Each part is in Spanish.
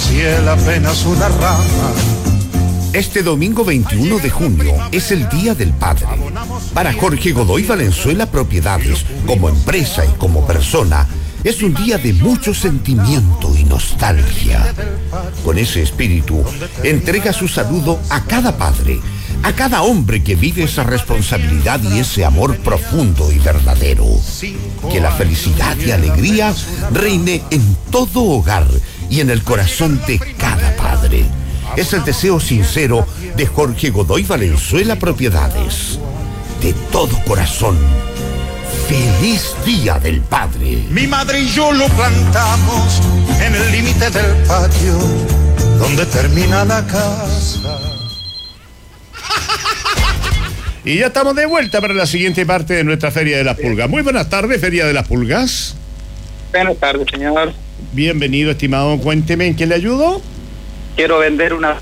y él apenas una rama. Este domingo 21 de junio es el Día del Padre. Para Jorge Godoy Valenzuela Propiedades, como empresa y como persona, es un día de mucho sentimiento y nostalgia. Con ese espíritu, entrega su saludo a cada padre, a cada hombre que vive esa responsabilidad y ese amor profundo y verdadero. Que la felicidad y alegría reine en todo hogar y en el corazón de cada padre. Es el deseo sincero de Jorge Godoy Valenzuela Propiedades. De todo corazón, ¡feliz Día del Padre! Mi madre y yo lo plantamos en el límite del patio, donde termina la casa. Y ya estamos de vuelta para la siguiente parte de nuestra Feria de las Pulgas. Muy buenas tardes, Feria de las Pulgas. Buenas tardes, señor. Bienvenido, estimado. Cuénteme, ¿en qué le ayudo? Quiero vender una...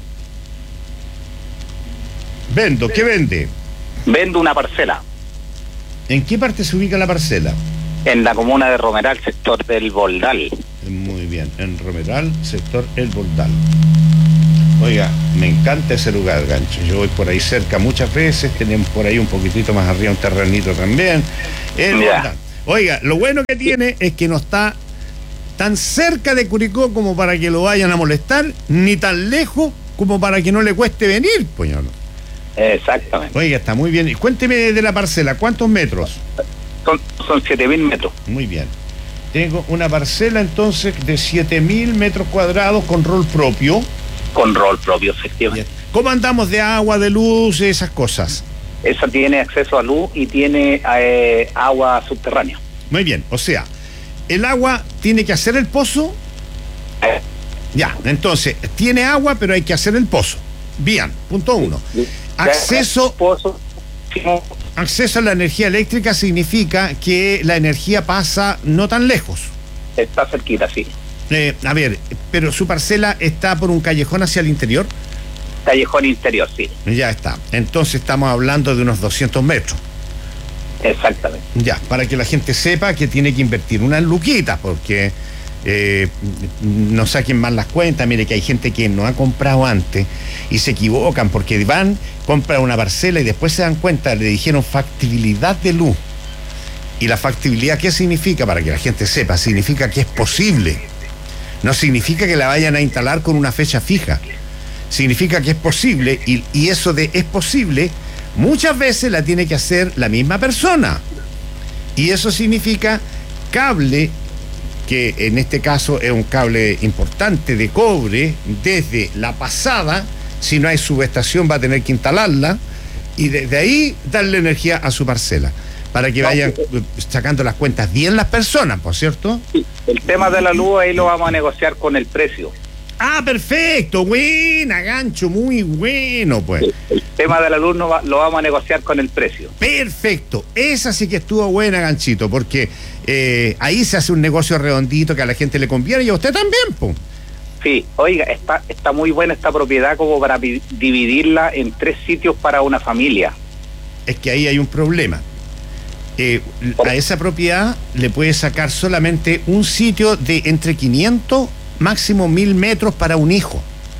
Vendo, ¿qué vende? Vendo una parcela ¿En qué parte se ubica la parcela? en la comuna de Romeral, sector del Boldal. Muy bien, en Romeral, sector El Boldal. Oiga, me encanta ese lugar, Gancho. Yo voy por ahí cerca muchas veces, tenemos por ahí un poquitito más arriba un terrenito también. El Boldal. Oiga, lo bueno que tiene es que no está tan cerca de Curicó como para que lo vayan a molestar, ni tan lejos como para que no le cueste venir, poñón. Exactamente. Oiga, está muy bien. Y cuénteme de la parcela, ¿cuántos metros? Son 7.000 metros. Muy bien. Tengo una parcela entonces de 7.000 metros cuadrados con rol propio. Con rol propio, efectivamente. ¿Cómo andamos de agua, de luz, esas cosas? Esa tiene acceso a luz y tiene agua subterránea. Muy bien, o sea, el agua tiene que hacer el pozo. Ya, entonces, tiene agua, pero hay que hacer el pozo. Bien, punto uno. Acceso a la energía eléctrica significa que la energía pasa no tan lejos. Está cerquita, sí. A ver, pero su parcela está por un callejón hacia el interior. Callejón interior, sí. Ya está. Entonces estamos hablando de unos 200 metros. Exactamente. Ya, para que la gente sepa que tiene que invertir unas luquitas, porque no saquen mal las cuentas. Mire que hay gente que no ha comprado antes y se equivocan porque van, compran una parcela y después se dan cuenta, le dijeron factibilidad de luz. ¿Y la factibilidad qué significa? Para que la gente sepa, significa que es posible. No significa que la vayan a instalar con una fecha fija. Significa que es posible, y eso de es posible muchas veces la tiene que hacer la misma persona. Y eso significa cable, que en este caso es un cable importante de cobre, desde la pasada, si no hay subestación va a tener que instalarla, y desde ahí darle energía a su parcela, para que vayan sacando las cuentas bien las personas, ¿por cierto? Sí. El tema de la luz ahí lo vamos a negociar con el precio. Ah, perfecto, buena, Gancho, muy bueno, pues. El tema de la luz lo vamos a negociar con el precio. Perfecto, esa sí que estuvo buena, Ganchito, porque ahí se hace un negocio redondito que a la gente le conviene y a usted también, pues. Sí, oiga, está muy buena esta propiedad como para dividirla en 3 sitios para una familia. Es que ahí hay un problema. A esa propiedad le puede sacar solamente un sitio de entre 500, máximo 1.000 metros para un hijo.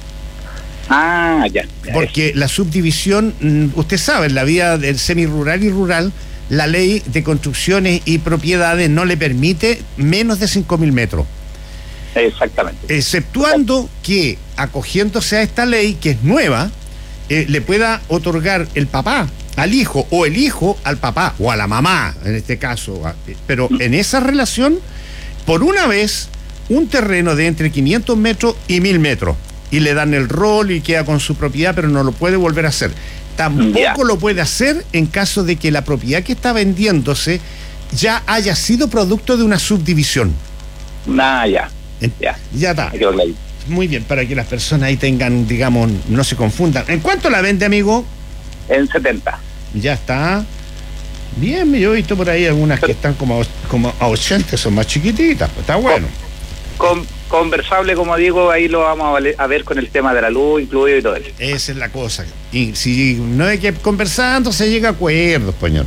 Ah, ya. Porque la subdivisión, usted sabe, en la vida del semirural y rural, la ley de construcciones y propiedades no le permite menos de 5.000 metros. Exactamente. Exceptuando que, acogiéndose a esta ley, que es nueva, le pueda otorgar el papá al hijo o el hijo al papá o a la mamá, en este caso. Pero en esa relación, por una vez, un terreno de entre 500 metros y 1.000 metros. Y le dan el rol y queda con su propiedad, pero no lo puede volver a hacer. Tampoco lo puede hacer en caso de que la propiedad que está vendiéndose ya haya sido producto de una subdivisión. Ya. Ya está. Muy bien, para que las personas ahí tengan, digamos, no se confundan. ¿En cuánto la vende, amigo? En 70. Ya está. Bien, yo he visto por ahí algunas que están como a 80, son más chiquititas, pues está bueno. Conversable, como digo, ahí lo vamos a ver con el tema de la luz incluido y todo eso. Esa es la cosa. Y si no hay que conversando, se llega a acuerdos, señor.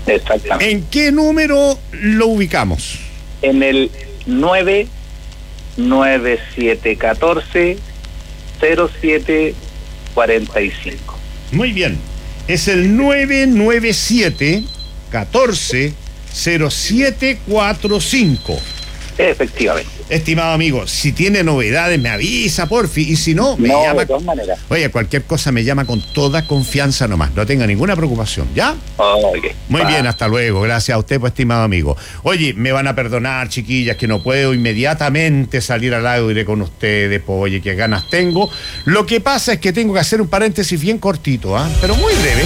Exactamente. ¿En qué número lo ubicamos? En el 9714-0745. Muy bien. Es el 997-14-0745. Efectivamente. Estimado amigo, si tiene novedades me avisa, porfi, y si no, me llama. De todas maneras. Oye, cualquier cosa me llama con toda confianza nomás, no tenga ninguna preocupación, ¿ya? Okay. Muy bien, hasta luego, gracias a usted, pues, estimado amigo. Oye, me van a perdonar, chiquillas, que no puedo inmediatamente salir al aire con ustedes, pues, oye, qué ganas tengo. Lo que pasa es que tengo que hacer un paréntesis bien cortito, pero muy breve.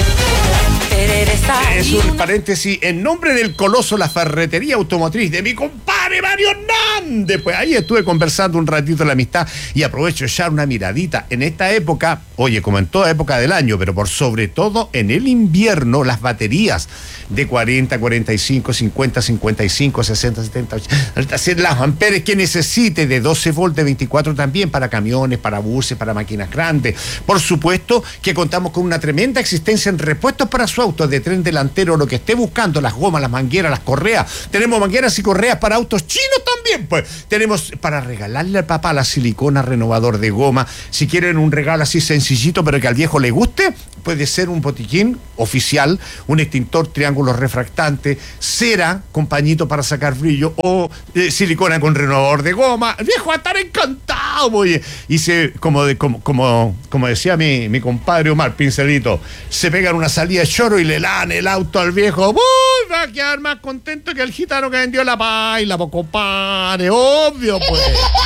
Es un paréntesis en nombre del Coloso, la ferretería automotriz de mi compadre Mario Hernández. Pues ahí estuve conversando un ratito de la amistad y aprovecho de echar una miradita. En esta época, oye, como en toda época del año, pero por sobre todo en el invierno, las baterías de 40, 45, 50, 55, 60, 70, 80, las amperes que necesite, de 12 volts, de 24 también, para camiones, para buses, para máquinas grandes. Por supuesto que contamos con una tremenda existencia en repuestos para su auto, de tren delantero, lo que esté buscando, las gomas, las mangueras, las correas. Tenemos mangueras y correas para autos chinos también, pues. Tenemos para regalarle al papá la silicona renovador de goma. Si quieren un regalo así sencillito, pero que al viejo le guste, puede ser un botiquín oficial, un extintor triángulo refractante, cera con pañito para sacar brillo o silicona con renovador de goma. El viejo va a estar encantado, oye. Y como decía mi compadre Omar Pincelito, se pegan una salida de choro y le dan el auto al viejo. ¡Uy! Va a quedar más contento que el gitano que vendió la paila, po, compadre, obvio, pues.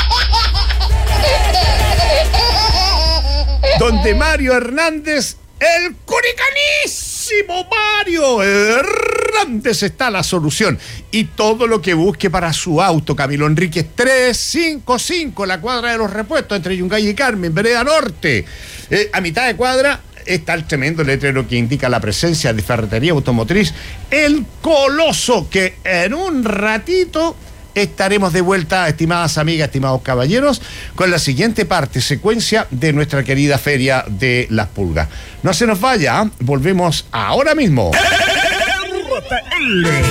Donde Mario Hernández, el curicanísimo Mario Hernández, está la solución. Y todo lo que busque para su auto, Camilo Enríquez 355, la cuadra de los repuestos, entre Yungay y Carmen, vereda norte. A mitad de cuadra está el tremendo letrero que indica la presencia de ferretería automotriz El Coloso, que en un ratito estaremos de vuelta, estimadas amigas, estimados caballeros, con la siguiente secuencia de nuestra querida Feria de las Pulgas. No se nos vaya, volvemos ahora mismo.